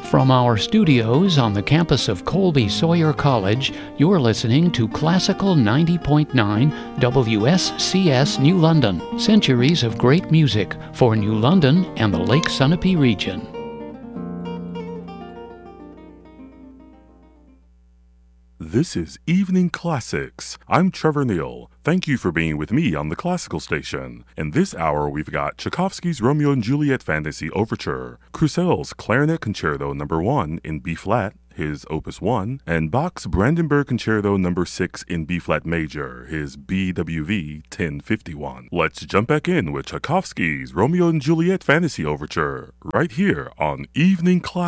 From our studios on the campus of Colby Sawyer College, you're listening to Classical 90.9 WSCS New London. Centuries of great music for New London and the Lake Sunapee region. This is Evening Classics. I'm Trevor Neal. Thank you for being with me on the Classical Station. In this hour, we've got Tchaikovsky's Romeo and Juliet Fantasy Overture, Crousel's Clarinet Concerto No. 1 in B-flat, his Opus 1, and Bach's Brandenburg Concerto No. 6 in B-flat major, his BWV 1051. Let's jump back in with Tchaikovsky's Romeo and Juliet Fantasy Overture, right here on Evening Classics.